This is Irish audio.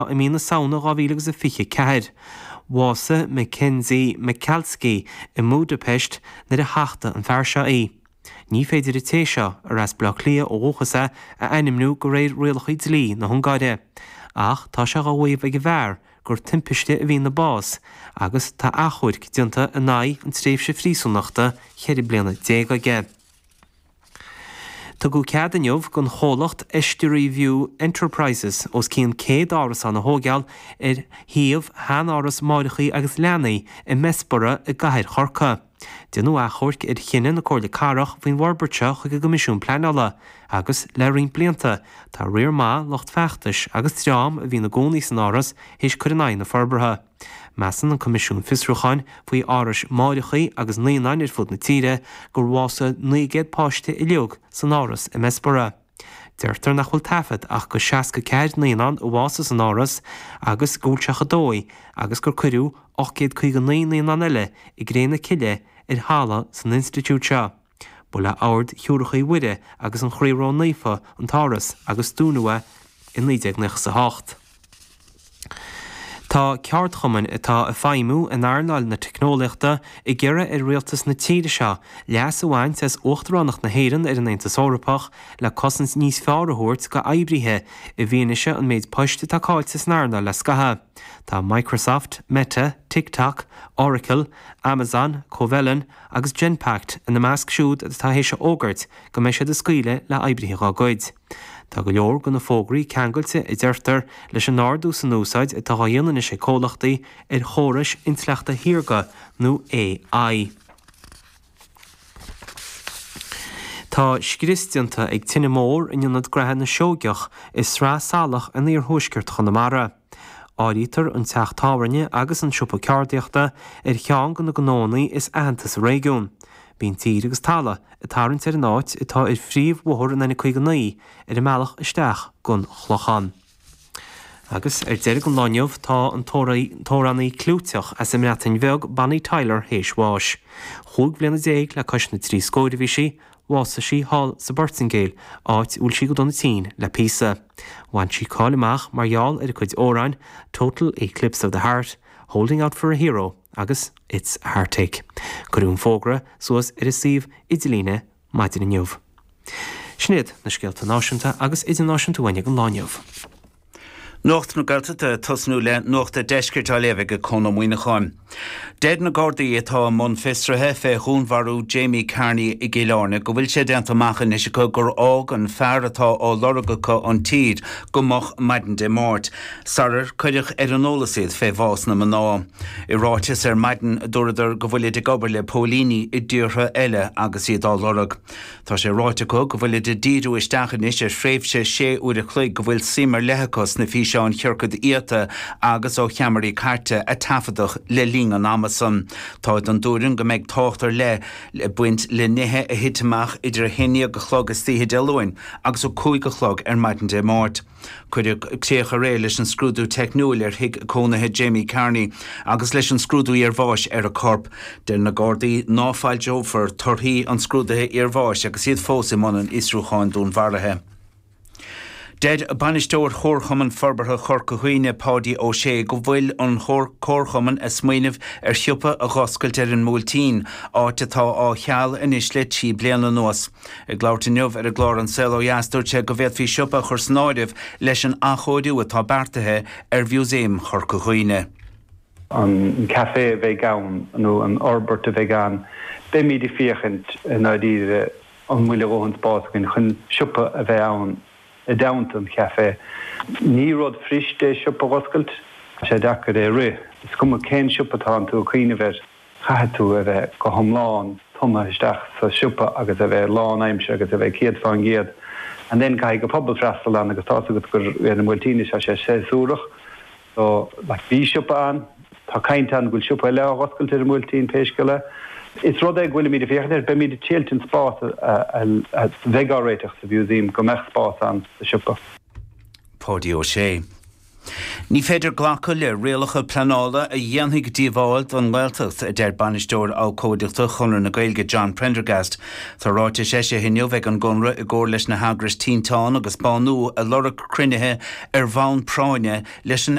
I mína saona gáhílagus a fiche ceir. Wasa Mackenzie Michalski in Budapest na a hachta an fear seo é. Ní féidir a téisio ar as blach lia óchasa a animnú go réir rialchaid lí na Hungáide. Ach tá se gáhíomh ag bhar gur timpiste a bhí na bás, agus tá achúir dionta a náid an tréimhse frísúnachta cheir bliana déag aige. Tá go cead aniuh gon cholacht Estuary View Enterprises os cían céad áras an na hógeal híomh hán áras máirichaí agus leanaí i Mespora i gaiir chorca. Denú a chóirc chinine na cóirla carach bhín warbirte chuig go misisiún pleanala agus le rion blianta tá riar má locht feachtas agus triam a bhí na gcónaí san áras hís chuirenaí na forbartha. Measan an Comisiún Fisrúcháin faoi áras máirichaí agus 9 fud na tíre gur bhása 9 páiste i leog san áras i Mespora. Deirtar nach bhfuil tafad ach go 64 naonan ó bhása san áras agus gúilteach a dói agus gur cuireú 859 naonan eile i gréna ciile ar hála san institút seo. Bula áard thiúrachaí uire agus an chríomhrán naofa an táras agus dúnua in 1998. Tá ceart chumann atá a feimú in airnáil na technoliachta i gceire ar rialtas na tíre seo, leas amháin as uachtaránach na héireann ar an Aontas Eorpach le cosans níos fearrthúirt go oibrithe i bhíonise an méid poiste tá cáiltas na airnáil le scatha. Tá Microsoft, Meta, TikTok, Oracle, Amazon, Covellan agus Genpact in na measc siúd atá héise ógart go mbeidh sé de scaoile le oibrithe gá gcuid. Tá go leor go na fógraí ceangailte i ddeirtar leis an nárdú san úsáid atá dhéanana sé cólachtaí ar chórais intleachta hiorga nó AI. Tá scristianta ag tinine mór in ionad grathe na seogeach is rá salach in íor thuisceart Chonamara. Áítar an teach táhairne agus an siúpa ceardaíochta ar cheann go na gnónaí is aantas a réigiún. Bín tír agus tala a tarint ar an áit atá ar phríomhmhór in 19 ar a mealach isteach gon chlochan. Agus ar deir go láinneamh tá an tórannaí clúteach as im ratain bheag Bonnie Tyler héis bháis. Chúg bliana déag le cos na trí scóidehí si, bhása sí hall sa Bertingale áit úl si go donna tí le písa. Bhain si cáil amach margheall ar a chuid óráin Total Eclipse of the Heart, Holding Out for a Hero agus It's a Heartache. Gurún fógra suas ar a síomh idilíne maidin inniuh. Sniad na scialta náisiúnta agus idirnáisiúnta bhaine go láinneamh. Nocht na gata tosnú le nocht a deiscirt a lefig a conamhuine cháim. Dead na Gardaí atá mon fistrathe fé húnharú Jamie Carney i Gíleáne go bhfuil sé déanta machchan is go gur ág an fear atá á loragacha an tír go mach maidin de máirt. Sarar chuideach ar an ólasíad fé bhás na maná. I ráitis ar maidin dúradar go bhfuil de gobar le Paulíní i dúrtha eile agus iad á lorag. Tá sé ráiteach go bhfuil de díadú isteachan is ar fréimhse sé uair a chluig go bhfuil simar lethechas na fí an chiorcad íata agus ó cheamarí carte a tafadach le lín an Amazon. Táid an dúrin go méid táchtar le buint le nithe a hitamach idir a hinine go chlog is títhe deluin agus ó cúig go chlog ar maidin de máirt. Cuidir ctéach a ré leis an scrúdú technúil ar hic cónathe Jamie Carney agus leis an scrúdú ar bháis ar a corp. Der na Gardaí náfáil Jofer torthaí an scrúdathe ar bháis agus iad fós im an Isrúcháin dún bharlathe. Dead a banistóir chórchaman forbartha chorca chuoine Páidí Ó Sé go bhfuil an chórchaman a smaoineh ar siúpa a ghoscailt ar an múltín áit atá á cheall inis le tí bliana nuas. I gláirtainneamh ar a glár an sel ó dheasúirte go bhéad fhí siúpa chur snáideh leis an achóidú atá beartathe ar bhiúséim chorca chuoine. An café bheith gán nó an orbert a bheith gán be míad i fíochant na díre an mhuiile óhant báscain chun siúpa a bheith ann a Downton Café. Ní rud friste siúpa ghoscailt sé dachar é ri. Is cum a cén siúpa tá tú a chuoine bheith chathe tú a bheith go thomláin tuma isteach sa siúpa agus a bheith lán aimse agus a bheith céad fáin géad. An then cai go pobl freistal an agus tása go gur na múltíine sé séúrach. So le bhí siúpa an, tá cainte an gúil siúpa le ghoscailt ar múltín péisce. Is rud ag bhfuil míad a bhíochnair be míad a tíaltain spás a bheith áréiteach sa bhiúsaím go meach spás an sa siúpa. Páidí Ó Sé. Ní féidir ghlacha le réalacha planála a dhéanaigh díomháil don Gaeltacht a deir banisteoir á cóideachta chunar na Gaeilge John Prendergast. Tá ráite sé hinneomh ag an gonra i gcóir leis na hagras tíntáin agus banú a lorach cruinnithe ar bhain práine leis an